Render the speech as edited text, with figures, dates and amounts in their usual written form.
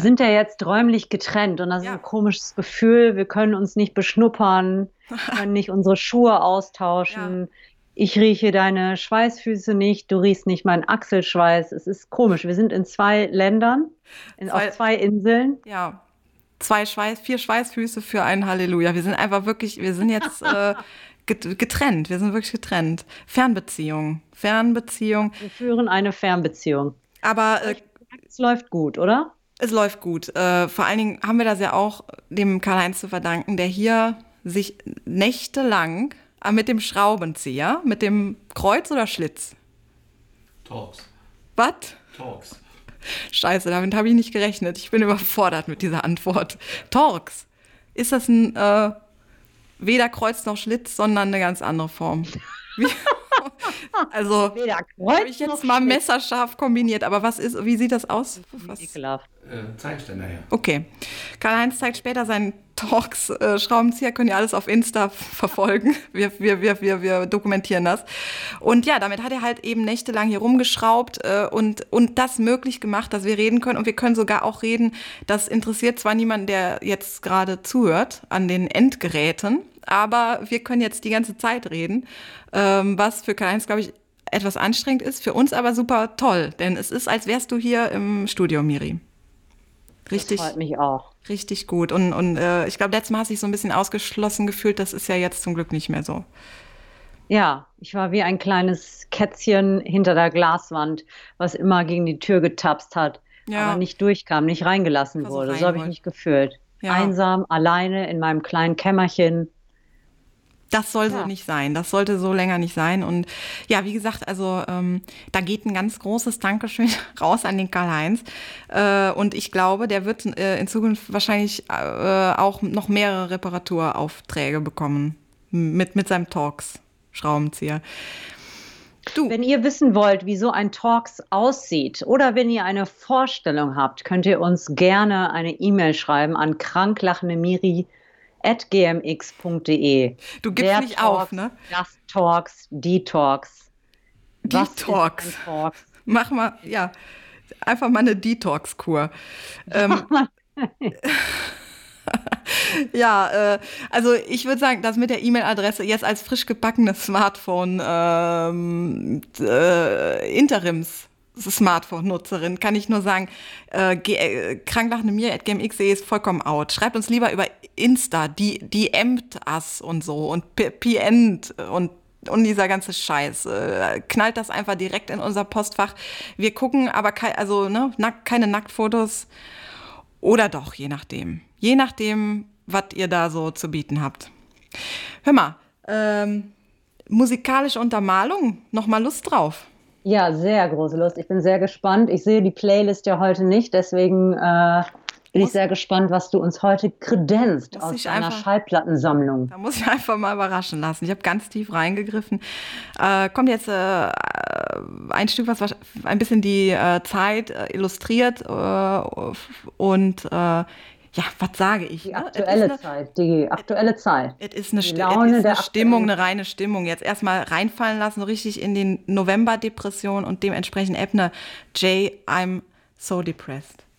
sind ja jetzt räumlich getrennt und das ist ein Ja, komisches Gefühl. Wir können uns nicht beschnuppern, können nicht unsere Schuhe ja. austauschen. Ich rieche deine Schweißfüße nicht, du riechst nicht meinen Achselschweiß. Es ist komisch. Wir sind in zwei Ländern, auf Zwei, zwei Inseln. ja, vier Schweißfüße für ein Halleluja. Wir sind einfach wirklich, wir sind jetzt getrennt. Wir sind wirklich getrennt. Fernbeziehung. Fernbeziehung. Wir führen eine Fernbeziehung. Aber Aber ich merke, es läuft gut, oder? es läuft gut. Vor allen Dingen haben wir das ja auch dem Karl-Heinz zu verdanken, der hier sich nächtelang mit dem Schraubenzieher, mit dem Kreuz oder Schlitz? Talks. Was? Talks. Scheiße, damit habe ich nicht gerechnet. Ich bin überfordert mit dieser Antwort. Torx. Ist das ein weder Kreuz noch Schlitz, sondern eine ganz andere Form? Wie, also, Weder habe ich Kreuz noch jetzt mal Schlitz. messerscharf kombiniert, aber wie sieht das aus? Wie Was? ekelhaft. Zeig ich dir nachher. Okay. Karl-Heinz zeigt später seinen Torx-Schraubenzieher, könnt ihr alles auf Insta verfolgen. Wir dokumentieren das. Und ja, damit hat er halt eben nächtelang hier rumgeschraubt und das möglich gemacht, dass wir reden können. Und wir können sogar auch reden, das interessiert zwar niemanden, der jetzt gerade zuhört an den Endgeräten, aber wir können jetzt die ganze Zeit reden, was für Karl-Heinz, glaube ich, etwas anstrengend ist, für uns aber super toll. Denn es ist, als wärst du hier im Studio, Miri. Das Richtig, freut mich auch. richtig gut. Und ich glaube, letztes Mal hast du dich so ein bisschen ausgeschlossen gefühlt. Das ist ja jetzt zum Glück nicht mehr so. Ja, ich war wie ein kleines Kätzchen hinter der Glaswand, was immer gegen die Tür getapst hat, aber Ja, nicht durchkam, nicht reingelassen einfach so wurde. So rein habe ich wollte. mich gefühlt. Ja, Einsam, alleine in meinem kleinen Kämmerchen. das soll so Ja, nicht sein. Das sollte so länger nicht sein. Und ja, wie gesagt, also da geht ein ganz großes Dankeschön raus an den Karl-Heinz. Und ich glaube, der wird in Zukunft wahrscheinlich auch noch mehrere Reparaturaufträge bekommen mit seinem Torx-Schraubenzieher. Du, wenn ihr wissen wollt, wie so ein Talks aussieht oder wenn ihr eine Vorstellung habt, könnt ihr uns gerne eine E-Mail schreiben an kranklachendemiri@gmx.de. du gibst Der nicht auf, Talks, ne? das Talks, die Talks. Was ist ein Detox. Talks? Mach mal, ja, einfach mal eine Detox-Kur. Ähm, ja, also ich würde sagen, das mit der E-Mail-Adresse jetzt als frisch gebackenes Smartphone Interims Smartphone-Nutzerin kann ich nur sagen, kranklachendemir@gmx.de ist vollkommen out. Schreibt uns lieber über Insta, die empt us und so und PNt und dieser ganze Scheiß. Knallt das einfach direkt in unser Postfach. Wir gucken aber also, ne, keine Nacktfotos. Oder doch, je nachdem. Je nachdem, was ihr da so zu bieten habt. Hör mal, musikalische Untermalung, noch mal Lust drauf. Ja, sehr große Lust. Ich bin sehr gespannt. Ich sehe die Playlist ja heute nicht, deswegen bin ich Muss, sehr gespannt, was du uns heute kredenzt muss aus ich deiner einfach, Schallplattensammlung. da muss ich einfach mal überraschen lassen. Ich habe ganz tief reingegriffen. Kommt jetzt ein Stück, was ein bisschen die Zeit illustriert und ja, was sage ich? Die Ne? aktuelle Zeit, die aktuelle Zeit. Es ist Die es Laune ist eine der Stimmung, aktuellen eine Zeit. reine Stimmung. Jetzt erstmal reinfallen lassen, so richtig in den November-Depression und dementsprechend Ebner J, I'm so depressed.